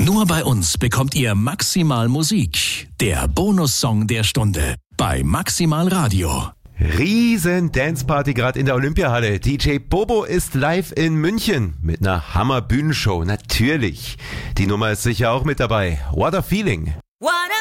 Nur bei uns bekommt ihr Maximal Musik, der Bonussong der Stunde bei Maximal Radio. Riesen Danceparty gerade in der Olympiahalle. DJ Bobo ist live in München mit einer Hammer-Bühnenshow. Natürlich. Die Nummer ist sicher auch mit dabei. What a Feeling.